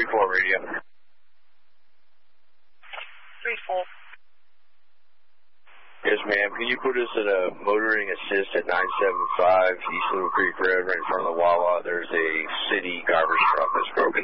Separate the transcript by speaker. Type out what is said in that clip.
Speaker 1: 3-4 radio.
Speaker 2: 3-4.
Speaker 1: Yes, ma'am. Can you put us at a motoring assist at 975 East Little Creek Road right in front of the Wawa? There's a city garbage truck that's broken